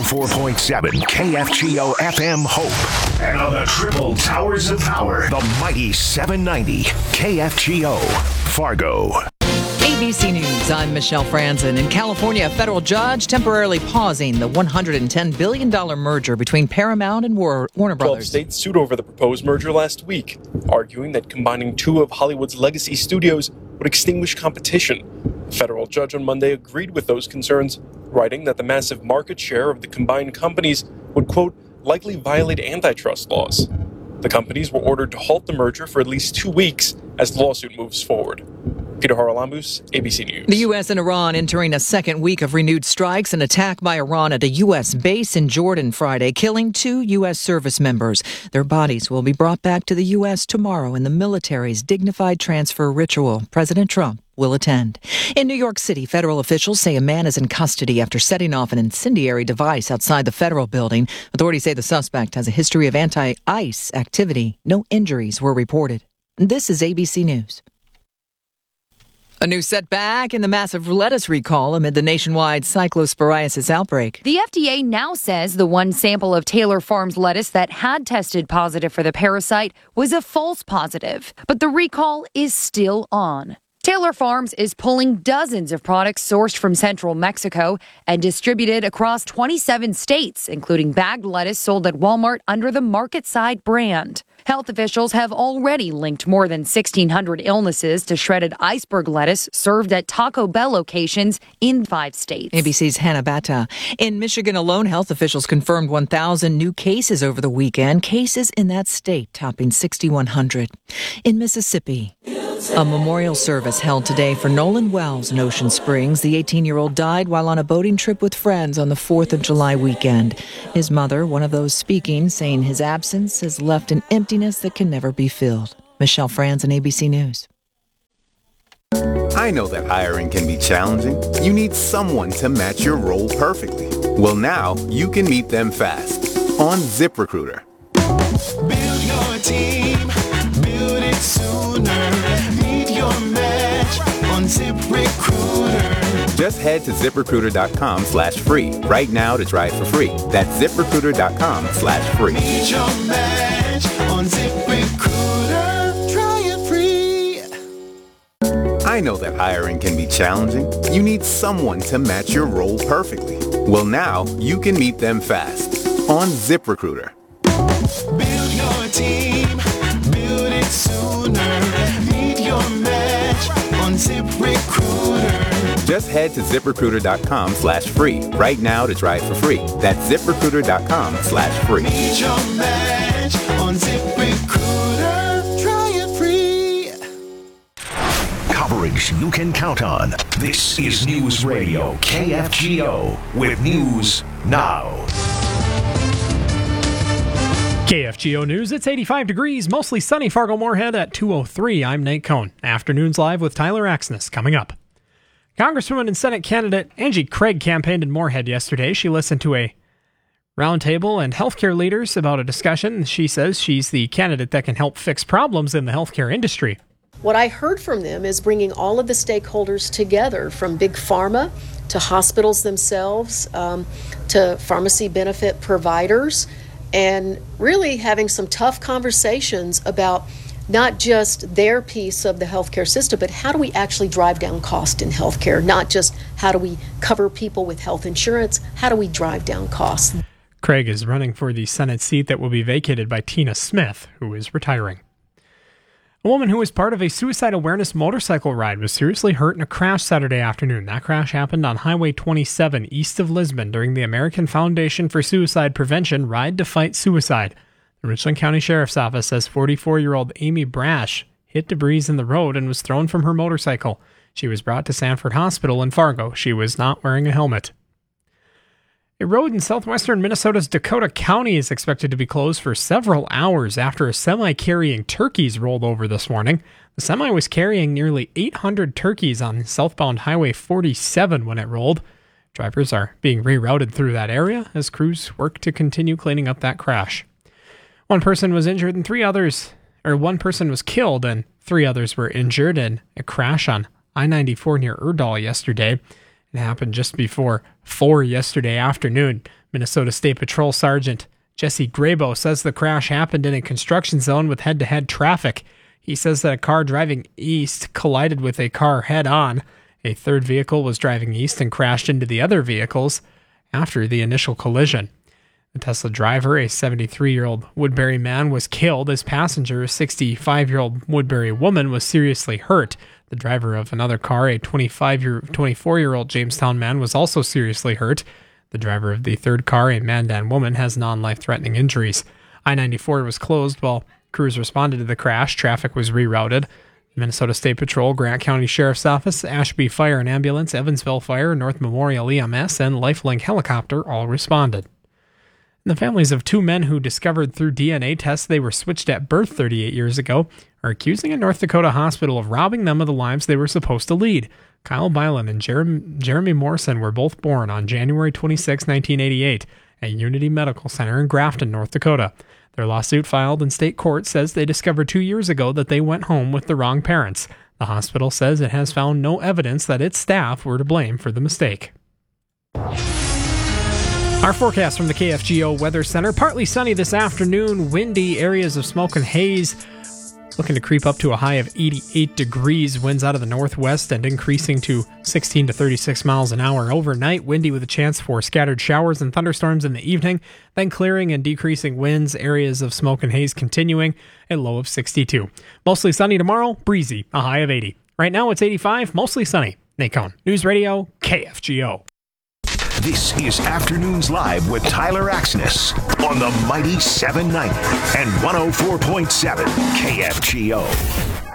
104.7 KFGO FM Hope. And on the triple towers of power, the mighty 790 KFGO Fargo. ABC News, I'm Michelle Franzen. In California, a federal judge temporarily pausing the $110 billion merger between Paramount and Warner Brothers. 12 states sued over the proposed merger last week, arguing that combining two of Hollywood's legacy studios would extinguish competition. A federal judge on Monday agreed with those concerns, writing that the massive market share of the combined companies would, quote, likely violate antitrust laws. The companies were ordered to halt the merger for at least 2 weeks as the lawsuit moves forward. Peter Haralambous, ABC News. The U.S. and Iran entering a second week of renewed strikes. An attack by Iran at a U.S. base in Jordan Friday, killing 2 U.S. service members. Their bodies will be brought back to the U.S. tomorrow in the military's dignified transfer ritual. President Trump will attend. In New York City, federal officials say a man is in custody after setting off an incendiary device outside the federal building. Authorities say the suspect has a history of anti-ICE activity. No injuries were reported. This is ABC News. A new setback in the massive lettuce recall amid the nationwide cyclosporiasis outbreak. The FDA now says the one sample of Taylor Farms lettuce that had tested positive for the parasite was a false positive, but the recall is still on. Taylor Farms is pulling dozens of products sourced from central Mexico and distributed across 27 states, including bagged lettuce sold at Walmart under the Market Side brand. Health officials have already linked more than 1,600 illnesses to shredded iceberg lettuce served at Taco Bell locations in 5 states. ABC's Hannah Batta. In Michigan alone, health officials confirmed 1,000 new cases over the weekend. Cases in that state topping 6,100. In Mississippi, a memorial service held today for Nolan Wells in Ocean Springs. The 18-year-old died while on a boating trip with friends on the 4th of July weekend. His mother, one of those speaking, saying his absence has left an emptiness that can never be filled. Michelle Franzen, ABC News. I know that hiring can be challenging. You need someone to match your role perfectly. Well, now you can meet them fast on ZipRecruiter. Build your team, build it sooner. Meet your match on ZipRecruiter. Just head to ZipRecruiter.com/free right now to try it for free. That's ZipRecruiter.com/free. Meet your match on ZipRecruiter. Try it free. I know that hiring can be challenging. You need someone to match your role perfectly. Well, now you can meet them fast on ZipRecruiter. Build your team, build it sooner. Meet your match on ZipRecruiter. Just head to ZipRecruiter.com/free right now to try it for free. That's ZipRecruiter.com/free. Meet your match on ZipRecruiter. Try it free. Coverage you can count on. This is News Radio KFGO with News Now. KFGO News, it's 85 degrees, mostly sunny Fargo-Moorhead at 2:03. I'm Nate Cohn. Afternoons Live with Tyler Axness coming up. Congresswoman and Senate candidate Angie Craig campaigned in Moorhead yesterday. She listened to a roundtable and healthcare leaders about a discussion. She says she's the candidate that can help fix problems in the healthcare industry. What I heard from them is bringing all of the stakeholders together, from big pharma to hospitals themselves, to pharmacy benefit providers, and really having some tough conversations about not just their piece of the healthcare system, but how do we actually drive down cost in healthcare? Not just how do we cover people with health insurance, how do we drive down costs? Craig is running for the Senate seat that will be vacated by Tina Smith, who is retiring. A woman who was part of a suicide awareness motorcycle ride was seriously hurt in a crash Saturday afternoon. That crash happened on Highway 27 east of Lisbon during the American Foundation for Suicide Prevention Ride to Fight Suicide. The Richland County Sheriff's Office says 44-year-old Amy Brash hit debris in the road and was thrown from her motorcycle. She was brought to Sanford Hospital in Fargo. She was not wearing a helmet. A road in southwestern Minnesota's Dakota County is expected to be closed for several hours after a semi carrying turkeys rolled over this morning. The semi was carrying nearly 800 turkeys on southbound Highway 47 when it rolled. Drivers are being rerouted through that area as crews work to continue cleaning up that crash. One person was injured and one person was killed and 3 others were injured in a crash on I-94 near Erdahl yesterday. It happened just before 4 yesterday afternoon. Minnesota State Patrol Sergeant Jesse Grabo says the crash happened in a construction zone with head-to-head traffic. He says that a car driving east collided with a car head-on. A third vehicle was driving east and crashed into the other vehicles after the initial collision. The Tesla driver, a 73-year-old Woodbury man, was killed. His passenger, a 65-year-old Woodbury woman, was seriously hurt. The driver of another car, a 24-year-old Jamestown man, was also seriously hurt. The driver of the third car, a Mandan woman, has non-life-threatening injuries. I-94 was closed while crews responded to the crash. Traffic was rerouted. Minnesota State Patrol, Grant County Sheriff's Office, Ashby Fire and Ambulance, Evansville Fire, North Memorial EMS, and Lifelink Helicopter all responded. And the families of two men who discovered through DNA tests they were switched at birth 38 years ago are accusing a North Dakota hospital of robbing them of the lives they were supposed to lead. Kyle Byland and Jeremy Morrison were both born on January 26, 1988, at Unity Medical Center in Grafton, North Dakota. Their lawsuit filed in state court says they discovered 2 years ago that they went home with the wrong parents. The hospital says it has found no evidence that its staff were to blame for the mistake. Our forecast from the KFGO Weather Center. Partly sunny this afternoon, windy, areas of smoke and haze. Looking to creep up to a high of 88 degrees. Winds out of the northwest and increasing to 16 to 36 miles an hour overnight. Windy with a chance for scattered showers and thunderstorms in the evening. Then clearing and decreasing winds. Areas of smoke and haze continuing. A low of 62. Mostly sunny tomorrow. Breezy. A high of 80. Right now it's 85. Mostly sunny. Nate Cohn. News Radio KFGO. This is Afternoons Live with Tyler Axness on the Mighty 790 and 104.7 KFGO.